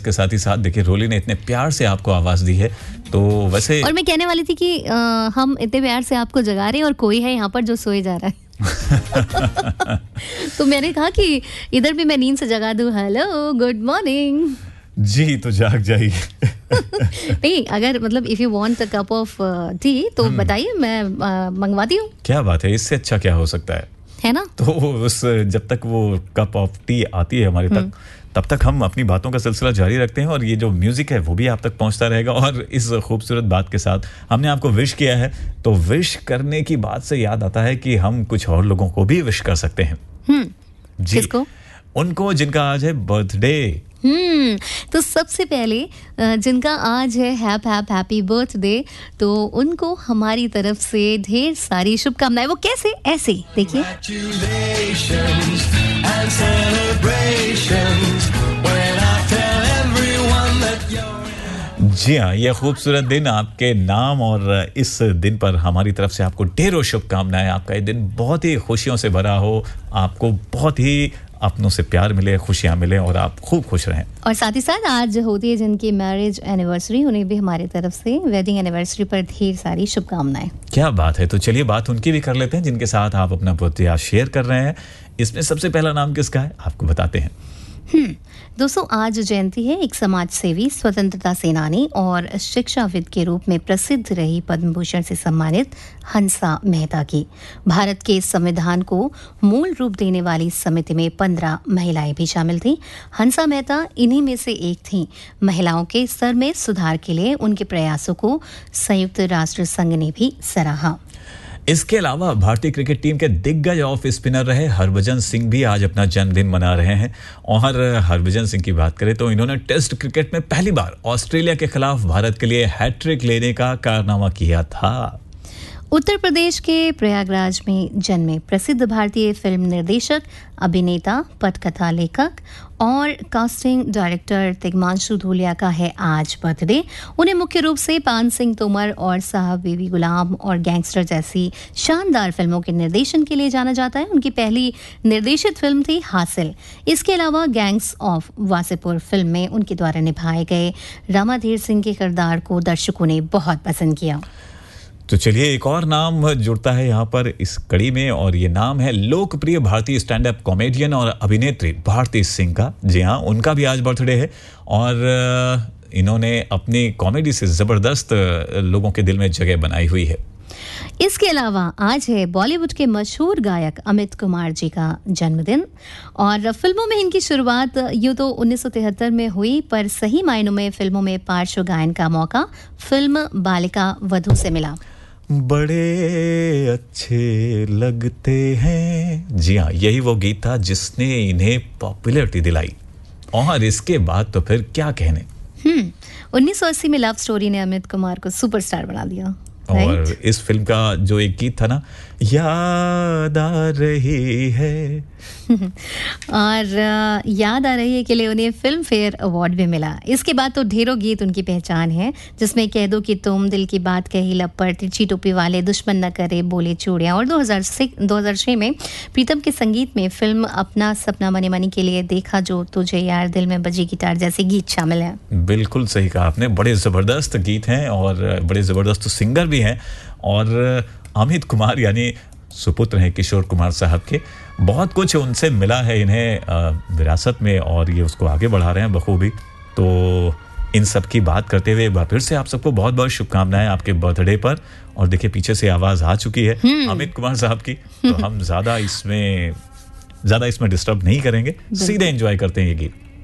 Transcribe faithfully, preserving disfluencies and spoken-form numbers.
के साथ ही साथ देखिए रोली ने इतने प्यार से आपको आवाज दी है, तो वैसे और मैं कहने वाली थी कि आ, हम इतने प्यार से आपको जगा रहे हैं और कोई है यहाँ पर जो सोए जा रहा है। तो मैंने कहा कि इधर भी मैं नींद से जगा दूं, हेलो गुड मॉर्निंग जी, तो जाग जाइए। नहीं, अगर मतलब if you want a cup of T तो बताइए, मैं मंगवाती हूँ। क्या बात है, इससे अच्छा क्या हो सकता है, है ना? तो उस जब तक वो कप ऑफ टी आती है हमारे तक, तब तक हम अपनी बातों का सिलसिला जारी रखते हैं और ये जो म्यूजिक है वो भी आप तक पहुंचता रहेगा। और इस खूबसूरत बात के साथ हमने आपको विश किया है, तो विश करने की बात से याद आता है कि हम कुछ और लोगों को भी विश कर सकते हैं। हम्म जी, किसको? उनको जिनका आज है बर्थडे। हम्म तो सबसे पहले जिनका आज है हैप हैप हैप्पी बर्थडे, तो उनको हमारी तरफ से ढेर सारी शुभकामनाएं। वो कैसे? ऐसे देखिए। जी हाँ, ये खूबसूरत दिन आपके नाम, और इस दिन पर हमारी तरफ से आपको ढेरों शुभकामनाएं। आपका ये दिन बहुत ही खुशियों से भरा हो, आपको बहुत ही अपनों से प्यार मिले, खुशियां मिले और आप खूब खुश रहें। और साथ ही साथ आज होती है जिनकी मैरिज एनिवर्सरी, उन्हें भी हमारी तरफ से वेडिंग एनिवर्सरी पर ढेर सारी शुभकामनाएं। क्या बात है, तो चलिए बात उनकी भी कर लेते हैं जिनके साथ आप अपना बर्थडे आज शेयर कर रहे हैं। इसमें सबसे पहला नाम किसका है आपको बताते हैं। हम्म दोस्तों, आज जयंती है एक समाज सेवी, स्वतंत्रता सेनानी और शिक्षाविद के रूप में प्रसिद्ध रही पद्म भूषण से सम्मानित हंसा मेहता की। भारत के संविधान को मूल रूप देने वाली समिति में पंद्रह महिलाएं भी शामिल थीं। हंसा मेहता इन्हीं में से एक थीं। महिलाओं के स्तर में सुधार के लिए उनके प्रयासों को संयुक्त राष्ट्र संघ ने भी सराहा। इसके अलावा भारतीय क्रिकेट टीम के दिग्गज ऑफ स्पिनर रहे हरभजन सिंह भी आज अपना जन्मदिन मना रहे हैं। और हरभजन सिंह की बात करें तो इन्होंने टेस्ट क्रिकेट में पहली बार ऑस्ट्रेलिया के खिलाफ भारत के लिए हैट्रिक लेने का कारनामा किया था। उत्तर प्रदेश के प्रयागराज में जन्मे प्रसिद्ध भारतीय फिल्म निर्देशक, अभिनेता, पटकथा लेखक और कास्टिंग डायरेक्टर तिग्मांशु धूलिया का है आज बर्थडे। उन्हें मुख्य रूप से पान सिंह तोमर और साहब बीबी गुलाम और गैंगस्टर जैसी शानदार फिल्मों के निर्देशन के लिए जाना जाता है। उनकी पहली निर्देशित फिल्म थी हासिल। इसके अलावा गैंग्स ऑफ वासेपुर फिल्म में उनके द्वारा निभाए गए रामाधीर सिंह के किरदार को दर्शकों ने बहुत पसंद किया। तो चलिए एक और नाम जुड़ता है यहाँ पर इस कड़ी में, और ये नाम है लोकप्रिय भारतीय स्टैंड अप कॉमेडियन और अभिनेत्री भारती सिंह का। जी हाँ, उनका भी आज बर्थडे है और इन्होंने अपनी कॉमेडी से जबरदस्त लोगों के दिल में जगह बनाई हुई है। इसके अलावा आज है बॉलीवुड के मशहूर गायक अमित कुमार जी का जन्मदिन। और फिल्मों में इनकी शुरुआत यूँ तो उन्नीस सौ तिहत्तर में हुई, पर सही मायनों में फिल्मों में पार्श्व गायन का मौका फिल्म बालिका वधू से मिला। बड़े अच्छे लगते हैं, जी हाँ, यही वो गीत था जिसने इन्हें पॉपुलैरिटी दिलाई। और इसके बाद तो फिर क्या कहने। हम्म उन्नीस सौ अस्सी में लव स्टोरी ने अमित कुमार को सुपरस्टार बना दिया। और right? इस फिल्म का जो एक गीत था ना, याद आ रही है और याद आ रही है के लिए उन्हें फिल्म फेयर अवार्ड भी मिला। इसके बाद तो ढेरों गीत उनकी पहचान है, जिसमें कह दो कि तुम, दिल की बात कही, लपड़, तिरछी टोपी वाले, दुश्मन न करे, बोले चूड़ियाँ। और दो हज़ार छह में प्रीतम के संगीत में फिल्म अपना सपना मनी मनी के लिए देखा जो तुझे यार, दिल में बजी गिटार जैसे गीत शामिल हैं। बिल्कुल सही कहा आपने, बड़े जबरदस्त गीत हैं और बड़े जबरदस्त सिंगर भी हैं। और अमित कुमार यानी सुपुत्र हैं किशोर कुमार साहब के, बहुत कुछ उनसे मिला है इन्हें विरासत में और ये उसको आगे बढ़ा रहे हैं बखूबी। तो इन सब की बात करते हुए फिर से आप सबको बहुत बहुत शुभकामनाएं आपके बर्थडे पर। और देखिए पीछे से आवाज आ चुकी है अमित कुमार साहब की, तो हम ज्यादा इसमें ज्यादा इसमें डिस्टर्ब नहीं करेंगे, सीधे एंजॉय करते हैं ये गीत।